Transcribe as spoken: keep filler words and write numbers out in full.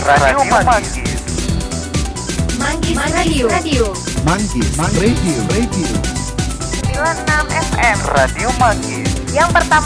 Radio Manggis. Manggis Radio. Radio. Manggis Radio. Radio. sembilan puluh enam F M Radio Manggis. Yang pertama